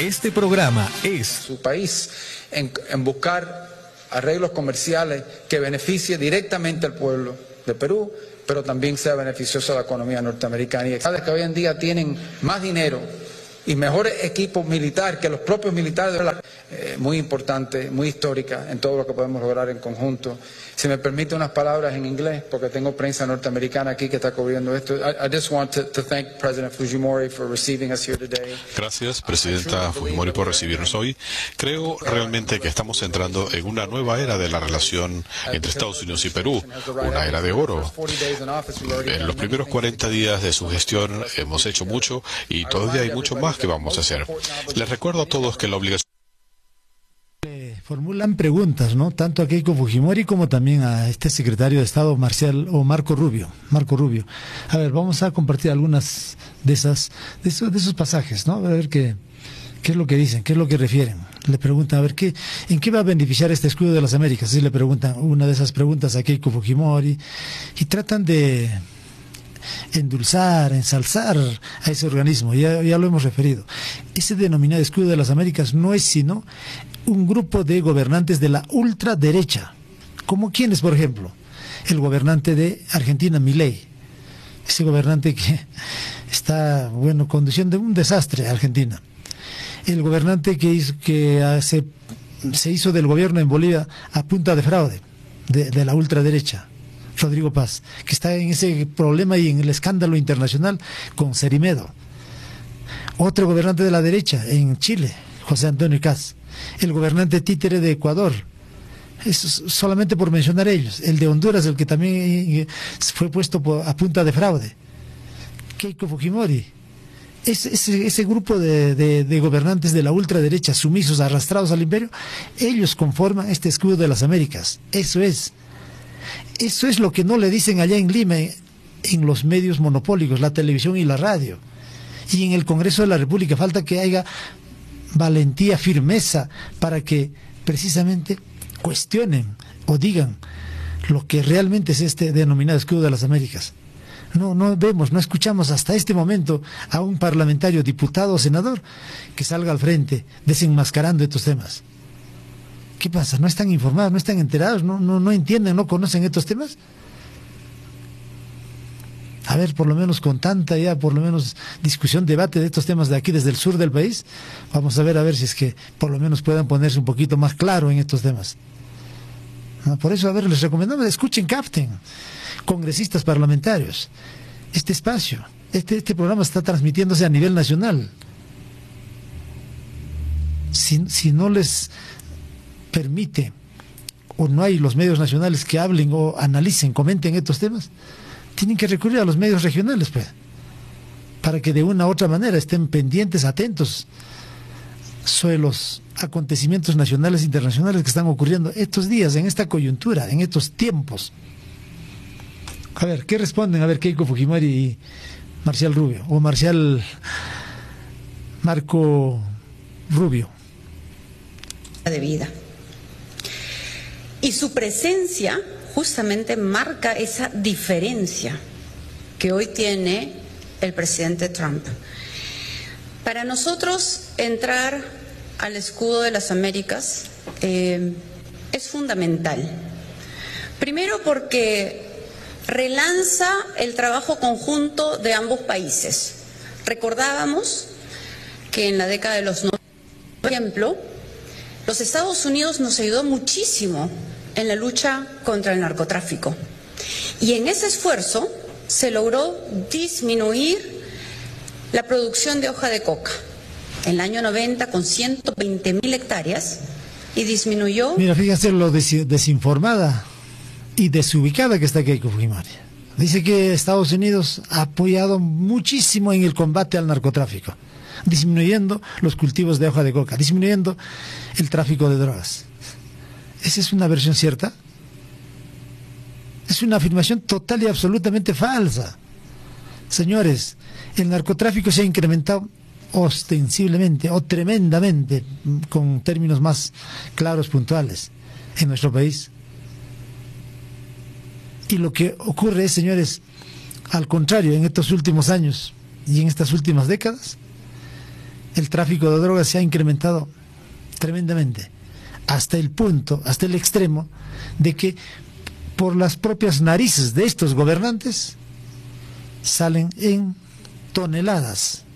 Este programa es su país en buscar arreglos comerciales que beneficie directamente al pueblo de Perú, pero también sea beneficioso a la economía norteamericana. Y que hoy en día tienen más dinero y mejores equipos militares que los propios militares, muy importante, muy histórica en todo lo que podemos lograr en conjunto. Si me permite unas palabras en inglés, porque tengo prensa norteamericana aquí que está cubriendo esto. I just want to thank President Fujimori for receiving us here today. Gracias, Presidenta Fujimori, por recibirnos hoy. Creo realmente que estamos entrando en una nueva era de la relación entre Estados Unidos y Perú, una era de oro. En los primeros 40 días de su gestión hemos hecho mucho y todavía hay mucho más que vamos a hacer. Les recuerdo a todos que la obligación... Formulan preguntas, ¿no? Tanto a Keiko Fujimori como también a este secretario de Estado, Marco Rubio. A ver, vamos a compartir algunas de esos pasajes, ¿no? A ver qué es lo que dicen, qué es lo que refieren. Le preguntan, a ver, ¿en qué va a beneficiar este escudo de las Américas? Así le preguntan una de esas preguntas a Keiko Fujimori y tratan de endulzar, ensalzar a ese organismo, ya lo hemos referido. Ese denominado escudo de las Américas no es sino un grupo de gobernantes de la ultraderecha, como quienes, por ejemplo, el gobernante de Argentina, Milei, ese gobernante que está, conduciendo un desastre a Argentina, el gobernante se hizo del gobierno en Bolivia a punta de fraude, de la ultraderecha, Rodrigo Paz, que está en ese problema y en el escándalo internacional con Cerimedo. Otro gobernante de la derecha en Chile, José Antonio Kast. El gobernante títere de Ecuador, eso solamente por mencionar ellos. El de Honduras, el que también fue puesto a punta de fraude, Keiko Fujimori. Ese grupo de gobernantes de la ultraderecha, sumisos, arrastrados al imperio, ellos conforman este escudo de las Américas. Eso es lo que no le dicen allá en Lima, en los medios monopólicos, la televisión y la radio. Y en el Congreso de la República falta que haya valentía, firmeza, para que precisamente cuestionen o digan lo que realmente es este denominado escudo de las Américas. No escuchamos hasta este momento a un parlamentario, diputado o senador que salga al frente desenmascarando estos temas. ¿Qué pasa? ¿No están informados, no están enterados, no entienden, no conocen estos temas? A ver, por lo menos con tanta discusión, debate de estos temas de aquí desde el sur del país, vamos a ver si es que por lo menos puedan ponerse un poquito más claro en estos temas. Por eso, les recomendamos, escuchen, capten, congresistas parlamentarios, este espacio, este programa está transmitiéndose a nivel nacional. Si no les permite o no hay los medios nacionales que hablen o analicen, comenten estos temas, tienen que recurrir a los medios regionales, pues, para que de una u otra manera estén pendientes, atentos sobre los acontecimientos nacionales e internacionales que están ocurriendo estos días, en esta coyuntura, en estos tiempos. A ver, ¿qué responden? A ver, Keiko Fujimori y Marcial Rubio, o Marco Rubio. De vida. Y su presencia justamente marca esa diferencia que hoy tiene el presidente Trump. Para nosotros entrar al escudo de las Américas es fundamental. Primero porque relanza el trabajo conjunto de ambos países. Recordábamos que en la década de los 90, por ejemplo, los Estados Unidos nos ayudó muchísimo en la lucha contra el narcotráfico. Y en ese esfuerzo se logró disminuir la producción de hoja de coca en el año 90 con 120.000 hectáreas y disminuyó... Mira, fíjate lo desinformada y desubicada que está Keiko Fujimori. Dice que Estados Unidos ha apoyado muchísimo en el combate al narcotráfico, disminuyendo los cultivos de hoja de coca, disminuyendo el tráfico de drogas. ¿Esa es una versión cierta? Es una afirmación total y absolutamente falsa. Señores, el narcotráfico se ha incrementado ostensiblemente o tremendamente, con términos más claros, puntuales, en nuestro país. Y lo que ocurre es, señores, al contrario, en estos últimos años y en estas últimas décadas, el tráfico de drogas se ha incrementado tremendamente, hasta el punto, hasta el extremo, de que por las propias narices de estos gobernantes salen en toneladas